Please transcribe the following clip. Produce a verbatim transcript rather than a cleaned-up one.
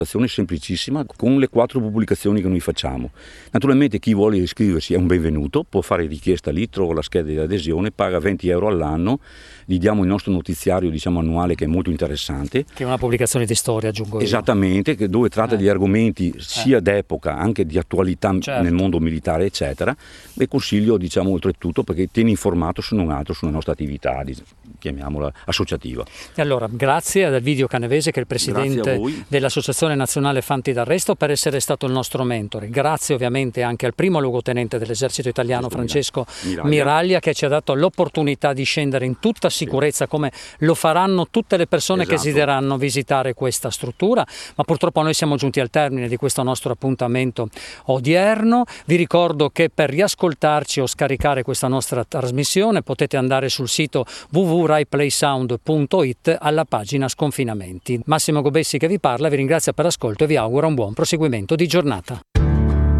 È semplicissima, con le quattro pubblicazioni che noi facciamo. Naturalmente chi vuole iscriversi è un benvenuto, può fare richiesta lì, trova la scheda di adesione, paga venti euro all'anno, gli diamo il nostro notiziario, diciamo, annuale, che è molto interessante. Che è una pubblicazione di storia, aggiungo io. Esattamente, che dove tratta eh. di argomenti sia eh. d'epoca, anche di attualità, certo, nel mondo militare, eccetera. E consiglio, diciamo, oltretutto, perché tiene informato su non altro sulla nostra attività, chiamiamola associativa. E allora, grazie ad Elvidio Canavese, che è il presidente dell'Associazione Nazionale Fanti d'Arresto, per essere stato il nostro mentore. Grazie ovviamente anche al primo luogotenente dell'esercito italiano, Francesco Miraglia. Miraglia, che ci ha dato l'opportunità di scendere in tutta sicurezza, come lo faranno tutte le persone, esatto, che desidereranno visitare questa struttura. Ma purtroppo noi siamo giunti al termine di questo nostro appuntamento odierno. Vi ricordo che per riascoltarci o scaricare questa nostra trasmissione potete andare sul sito w w w punto rai play sound punto it alla pagina Sconfinamenti. Massimo Gobessi che vi parla, vi ringrazia per l'ascolto e vi auguro un buon proseguimento di giornata.